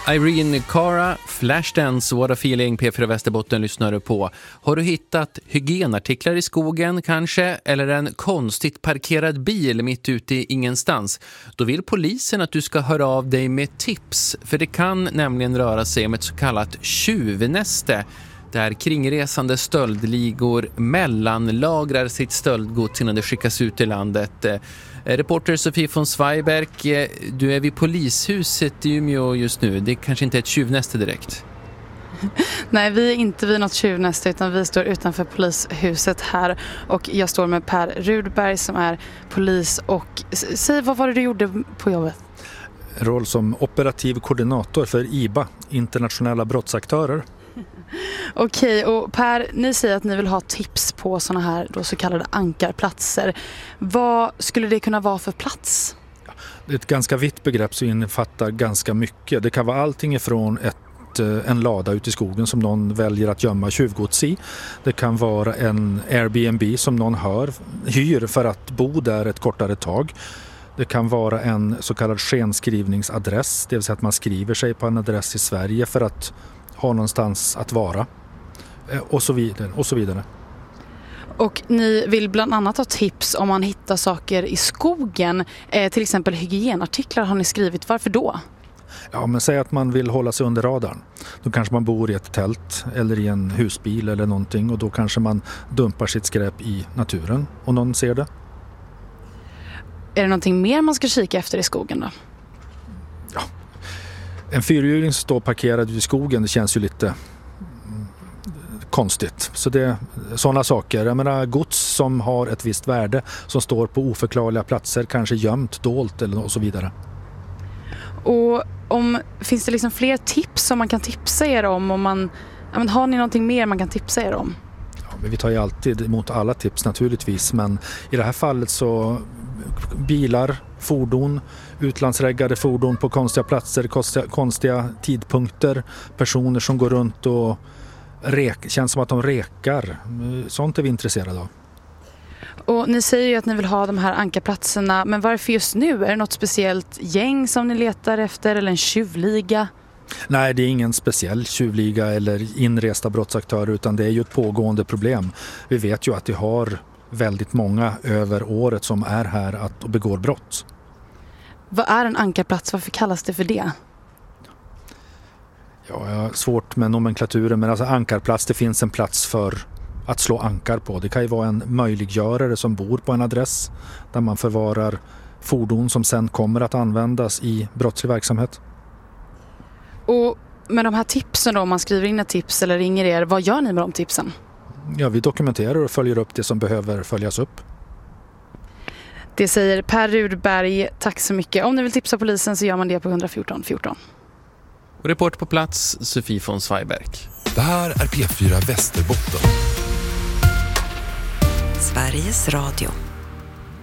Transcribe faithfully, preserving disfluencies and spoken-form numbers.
Irene Cara, Flashdance, What a Feeling, P fyra Västerbotten lyssnar du på. Har du hittat hygienartiklar i skogen kanske? Eller en konstigt parkerad bil mitt ute i ingenstans? Då vill polisen att du ska höra av dig med tips. För det kan nämligen röra sig om ett så kallat tjuvnäste. Där kringresande stöldligor mellanlagrar sitt stöldgods innan det skickas ut i landet. Reporter Sofie von Zweiberg, du är vid polishuset i Umeå just nu. Det kanske inte är ett tjuvnäste direkt. Nej, vi är inte vid något tjuvnäste utan vi står utanför polishuset här. Och jag står med Per Rudberg som är polis. Och säg, vad var det du gjorde på jobbet? Roll som operativ koordinator för I B A, internationella brottsaktörer. Okej, och Per, ni säger att ni vill ha tips på såna här då så kallade ankarplatser. Vad skulle det kunna vara för plats? Det är ett ganska vitt begrepp som innefattar ganska mycket. Det kan vara allting ifrån ett, en lada ute i skogen som någon väljer att gömma tjuvgods i. Det kan vara en Airbnb som någon hör, hyr för att bo där ett kortare tag. Det kan vara en så kallad skenskrivningsadress, det vill säga att man skriver sig på en adress i Sverige för att ha någonstans att vara och så vidare och så vidare. Och ni vill bland annat ha tips om man hittar saker i skogen, eh, till exempel hygienartiklar har ni skrivit. Varför då? Ja, men säg att man vill hålla sig under radarn. Då kanske man bor i ett tält eller i en husbil eller någonting och då kanske man dumpar sitt skräp i naturen och någon ser det. Är det någonting mer man ska kika efter i skogen då? Ja. En fyrhjuling som står parkerad i skogen, det känns ju lite konstigt. Så det sådana saker. Jag menar, gods som har ett visst värde som står på oförklarliga platser, kanske gömt, dolt eller och så vidare. Och om, finns det liksom fler tips som man kan tipsa er om? om man, ja, men har ni någonting mer man kan tipsa er om? Ja, men vi tar ju alltid emot alla tips naturligtvis, men i det här fallet så bilar, fordon, utlandsreggade fordon på konstiga platser, konstiga, konstiga tidpunkter, personer som går runt och rek, känns som att de rekar. Sånt är vi intresserade av. Och ni säger ju att ni vill ha de här ankarplatserna, men varför just nu? Är det något speciellt gäng som ni letar efter eller en tjuvliga? Nej, det är ingen speciell tjuvliga eller inresta brottsaktörer utan det är ju ett pågående problem. Vi vet ju att vi har väldigt många över året som är här att och begår brott. Vad är en ankarplats? Varför kallas det för det? Ja, jag har svårt med nomenklaturen, men alltså ankarplats, det finns en plats för att slå ankar på. Det kan ju vara en möjliggörare som bor på en adress där man förvarar fordon som sen kommer att användas i brottslig verksamhet. Och med de här tipsen då, om man skriver in ett tips eller ringer er, vad gör ni med de tipsen? Ja, vi dokumenterar och följer upp det som behöver följas upp. Det säger Per Rudberg. Tack så mycket. Om ni vill tipsa polisen så gör man det på ett fjorton fjorton. Och report på plats, Sofie von Zweiberg. Det här är P fyra Västerbotten. Sveriges Radio.